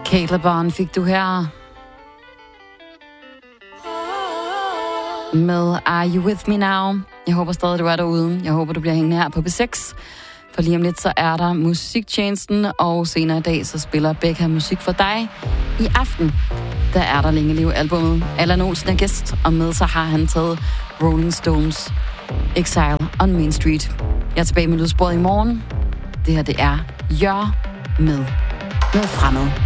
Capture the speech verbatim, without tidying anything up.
Kate LeBon fik du her med Are You With Me Now? Jeg håber stadig, du er derude. Jeg håber, du bliver hængende her på B seks. For lige om lidt, så er der Musiktjenesten, og senere i dag, så spiller Becca musik for dig. I aften, der er der Længe Liv albummet. Allan Olsen er gæst, og med så har han taget Rolling Stones Exile on Main Street. Jeg er tilbage med lydsporet i morgen. Det her, det er Jør med noget fremmed.